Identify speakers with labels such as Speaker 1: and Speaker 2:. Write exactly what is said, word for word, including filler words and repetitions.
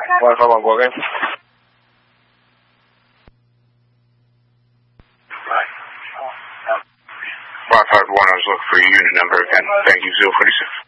Speaker 1: One five one, go again. One five one, I was looking for your unit number again. Thank you, zero forty-six.